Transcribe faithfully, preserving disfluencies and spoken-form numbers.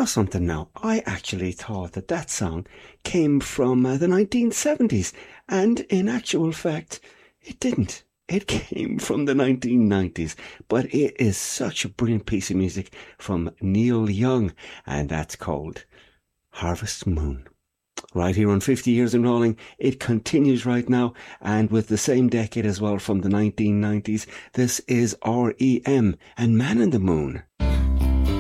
know something now? I actually thought that that song came from uh, the nineteen seventies, and in actual fact, it didn't. It came from the nineteen nineties, but it is such a brilliant piece of music from Neil Young, and that's called Harvest Moon. Right here on fifty Years in Rolling, it continues right now, and with the same decade as well from the nineteen nineties, this is R E M and Man in the Moon.